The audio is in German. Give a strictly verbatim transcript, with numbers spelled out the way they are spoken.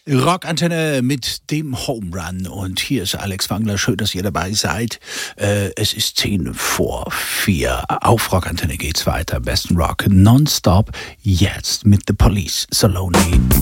Rockantenne mit dem Home Run und hier ist Alex Wangler. Schön, dass ihr dabei seid. Äh, es ist zehn vor vier. Auf Rockantenne geht's weiter. Besten Rock nonstop. Jetzt mit The Police. So Lonely.